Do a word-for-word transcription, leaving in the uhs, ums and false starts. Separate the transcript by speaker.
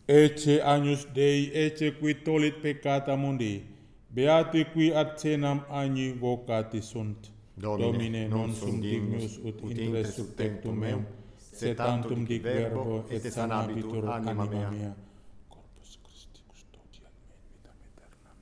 Speaker 1: Ecce agnus Dei, ecce qui tolit peccata mundi, beati qui ad cenam agni vocati sunt.
Speaker 2: Domine,
Speaker 1: Domine non sum dignus ut intres sub tectum meum, sed tantum dic verbo et sanabitur anima mea.